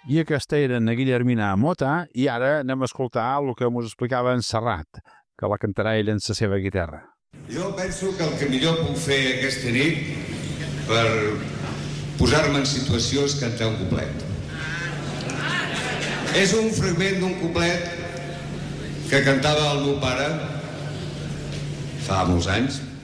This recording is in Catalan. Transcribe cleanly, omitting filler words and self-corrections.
I aquesta era na Guillermina Mota, i ara anem a escoltar el que ens explicava en Serrat, que la cantarà ell en la seva guitarra. Jo penso que el que millor puc fer aquesta nit per posar-me en situació és cantar un couplet. És un fragment d'un couplet que cantava el meu pare fa molts anys,